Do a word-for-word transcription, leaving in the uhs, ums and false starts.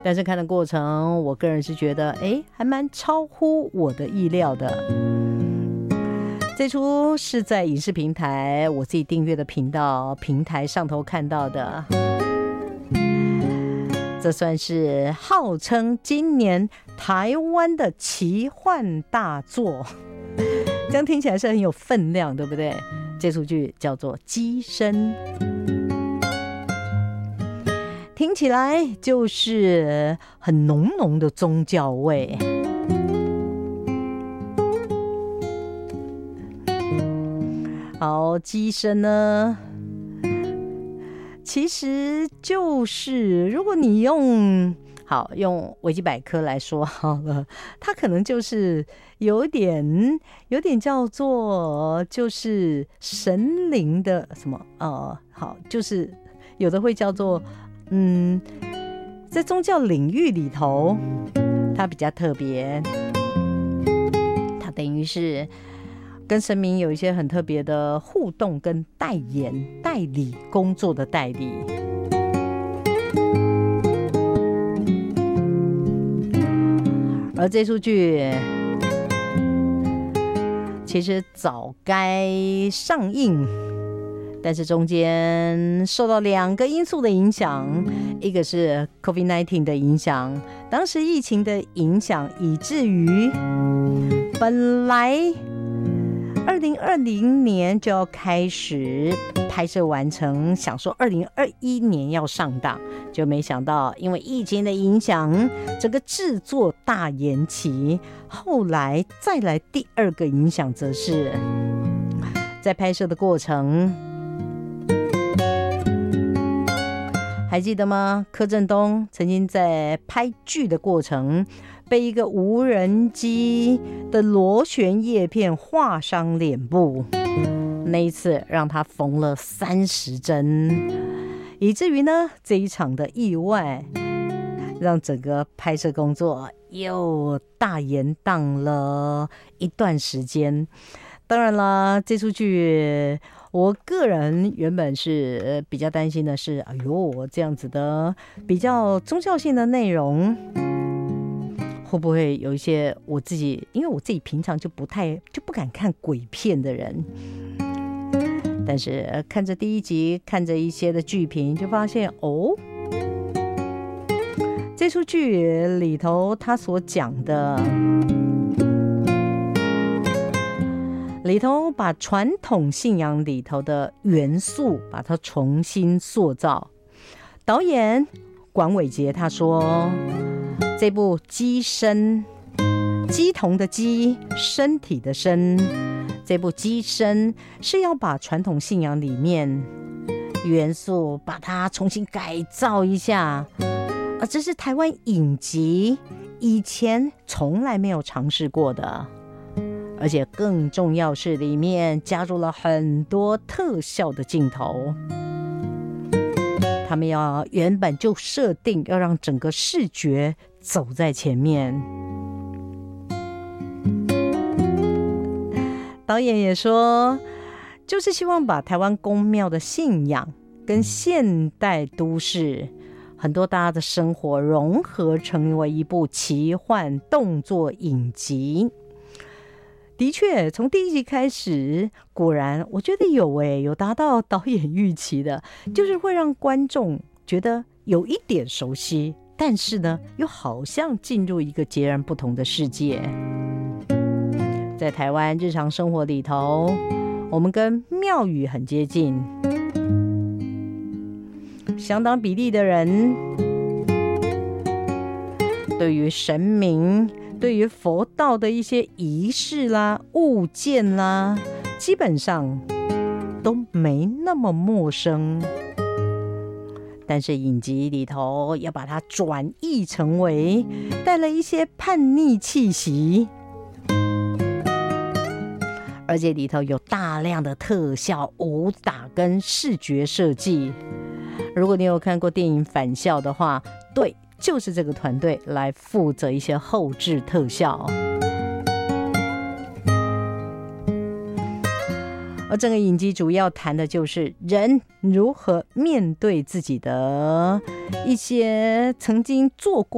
但是看的过程，我个人是觉得，哎，还蛮超乎我的意料的。这出是在影视平台我自己订阅的频道平台上头看到的，这算是号称今年台湾的奇幻大作，这样听起来是很有分量，对不对？这出剧叫做《机身》，听起来就是很浓浓的宗教味。好，机身呢，其实就是如果你用好用维基百科来说好了，它可能就是有点有点叫做就是神灵的什么呃，好，就是有的会叫做嗯，在宗教领域里头，它比较特别，它等于是跟神明有一些很特别的互动跟代言代理工作的代理。而这出剧其实早该上映，但是中间受到两个因素的影响，一个是 COVID 十九 的影响，当时疫情的影响，以至于本来二零二零年就要开始拍摄完成，想说二零二一年要上档，就没想到因为疫情的影响，整个制作大延期。后来再来第二个影响，则是在拍摄的过程，还记得吗？柯震东曾经在拍剧的过程被一个无人机的螺旋叶片划伤脸部，那一次让他缝了三十针，以至于呢这一场的意外让整个拍摄工作又大延宕了一段时间。当然啦，这出剧我个人原本是比较担心的是，哎呦，这样子的比较宗教性的内容会不会有一些我自己，因为我自己平常就不太就不敢看鬼片的人，但是看着第一集，看着一些的剧评，就发现哦，这出剧里头他所讲的，里头把传统信仰里头的元素把它重新塑造。导演管伟杰他说，这部机身，鸡同的鸡，身体的身，这部机身是要把传统信仰里面元素把它重新改造一下，而这是台湾影集以前从来没有尝试过的，而且更重要是里面加入了很多特效的镜头。他们要原本就设定要让整个视觉走在前面。导演也说，就是希望把台湾宫庙的信仰跟现代都市很多大家的生活融合成为一部奇幻动作影集。的确，从第一集开始，果然我觉得有诶、欸，有达到导演预期的，就是会让观众觉得有一点熟悉，但是呢，又好像进入一个截然不同的世界。在台湾日常生活里头，我们跟庙宇很接近，相当比例的人对于神明，对于佛道的一些仪式啦、物件啦，基本上都没那么陌生。但是影集里头要把它转译成为带了一些叛逆气息，而且里头有大量的特效、武打跟视觉设计。如果你有看过电影《返校》的话，对，就是这个团队来负责一些后制特效。而整个影集主要谈的就是人如何面对自己的一些曾经做过